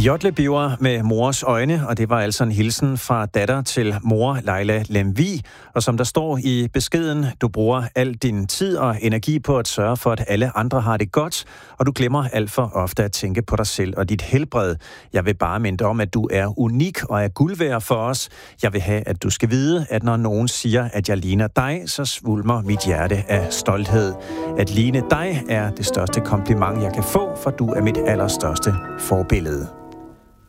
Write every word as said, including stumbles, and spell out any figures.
Jodle Biver med mors øjne, og det var altså en hilsen fra datter til mor Leila Lemvig. Og som der står i beskeden, du bruger al din tid og energi på at sørge for, at alle andre har det godt, og du glemmer alt for ofte at tænke på dig selv og dit helbred. Jeg vil bare minde om, at du er unik og er guld værd for os. Jeg vil have, at du skal vide, at når nogen siger, at jeg ligner dig, så svulmer mit hjerte af stolthed. At ligne dig er det største kompliment, jeg kan få, for du er mit allerstørste forbillede.